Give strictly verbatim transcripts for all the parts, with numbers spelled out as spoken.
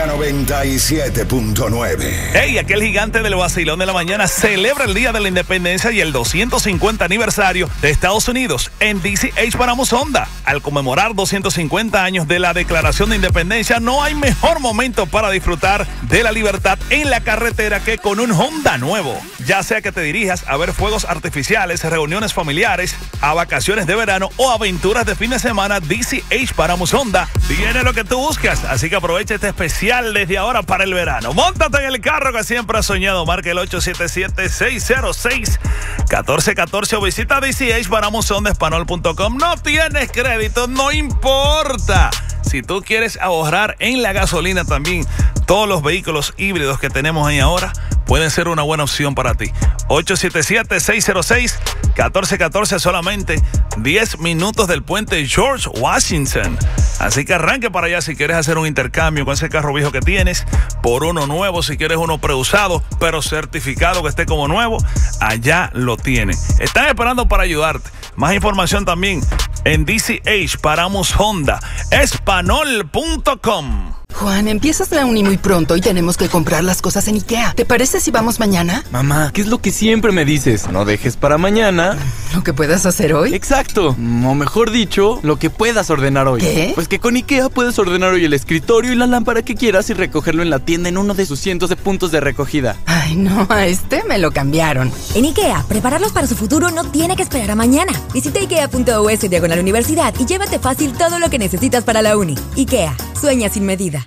Mega noventa y siete punto nueve. Hey, aquel gigante del vacilón de la mañana celebra el Día de la Independencia y el doscientos cincuenta aniversario de Estados Unidos en D C H Paramus Honda. Al conmemorar doscientos cincuenta años de la Declaración de Independencia, no hay mejor momento para disfrutar de la libertad en la carretera que con un Honda nuevo. Ya sea que te dirijas a ver fuegos artificiales, reuniones familiares, a vacaciones de verano o aventuras de fin de semana, D C H Paramus Honda tiene lo que tú buscas. Así que aprovecha este especial desde ahora para el verano. Móntate en el carro que siempre has soñado. Marca el ocho siete siete, seis cero seis, uno cuatro uno cuatro o visita D C H Paramus Honda Espanol punto com. No tienes crédito, no importa. Si tú quieres ahorrar en la gasolina también, todos los vehículos híbridos que tenemos ahí ahora pueden ser una buena opción para ti. ocho siete siete, seis cero seis, uno cuatro uno cuatro, solamente diez minutos del puente George Washington. Así que arranque para allá si quieres hacer un intercambio con ese carro viejo que tienes por uno nuevo. Si quieres uno preusado, pero certificado que esté como nuevo, allá lo tienen. Están esperando para ayudarte. Más información también en D C H Paramus Honda Espanol punto com. Juan, empiezas la uni muy pronto y tenemos que comprar las cosas en IKEA. ¿Te parece si vamos mañana? Mamá, ¿qué es lo que siempre me dices? No dejes para mañana ¿lo que puedas hacer hoy? Exacto, o mejor dicho, lo que puedas ordenar hoy. ¿Qué? Pues que con IKEA puedes ordenar hoy el escritorio y la lámpara que quieras y recogerlo en la tienda en uno de sus cientos de puntos de recogida. Ay, no, a este me lo cambiaron. En IKEA, prepararlos para su futuro no tiene que esperar a mañana. Visita ikea punto u s diagonal universidad y llévate fácil todo lo que necesitas para la uni. IKEA, sueña sin medida.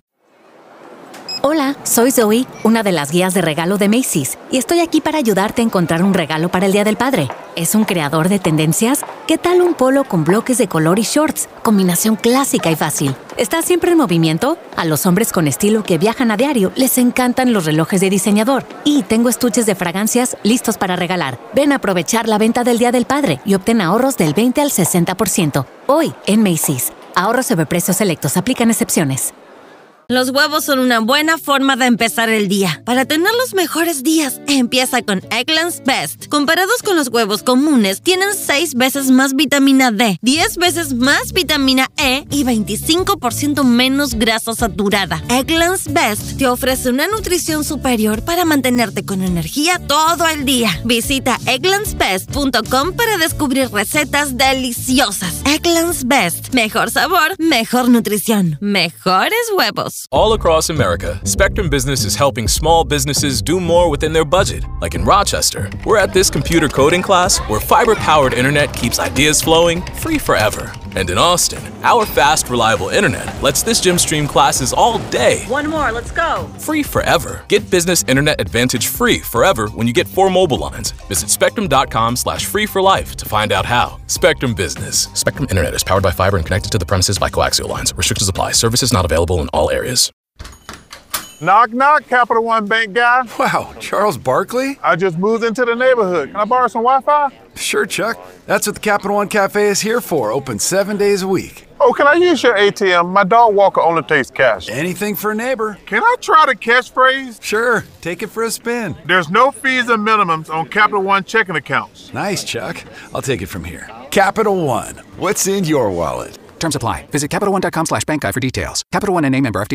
Hola, soy Zoe, una de las guías de regalo de Macy's, y estoy aquí para ayudarte a encontrar un regalo para el Día del Padre. ¿Es un creador de tendencias? ¿Qué tal un polo con bloques de color y shorts? Combinación clásica y fácil. ¿Está siempre en movimiento? A los hombres con estilo que viajan a diario les encantan los relojes de diseñador. Y tengo estuches de fragancias listos para regalar. Ven a aprovechar la venta del Día del Padre y obtén ahorros del veinte al sesenta por ciento. Hoy en Macy's. Ahorros sobre precios selectos. Aplican excepciones. Los huevos son una buena forma de empezar el día. Para tener los mejores días, empieza con Eggland's Best. Comparados con los huevos comunes, tienen seis veces más vitamina D, diez veces más vitamina E y veinticinco por ciento menos grasa saturada. Eggland's Best te ofrece una nutrición superior para mantenerte con energía todo el día. Visita egglands best punto com para descubrir recetas deliciosas. Eggland's Best. Mejor sabor, mejor nutrición, mejores huevos. All across America, Spectrum Business is helping small businesses do more within their budget. Like in Rochester, we're at this computer coding class where fiber-powered internet keeps ideas flowing free forever. And in Austin, our fast, reliable internet lets this gym stream classes all day. One more, let's go. Free forever. Get business internet advantage free forever when you get four mobile lines. Visit spectrum.com slash free for life to find out how. Spectrum Business. Spectrum Internet is powered by fiber and connected to the premises by coaxial lines. Restrictions apply. Services not available in all areas. Knock, knock, Capital One Bank guy. Wow, Charles Barkley? I just moved into the neighborhood. Can I borrow some Wi-Fi? Sure, Chuck. That's what the Capital One Cafe is here for. Open seven days a week. Oh, can I use your A T M? My dog walker only takes cash. Anything for a neighbor. Can I try the catchphrase? Sure, take it for a spin. There's no fees or minimums on Capital One checking accounts. Nice, Chuck. I'll take it from here. Capital One. What's in your wallet? Terms apply. Visit CapitalOne.com slash bank guide for details. Capital One and a member F D I C.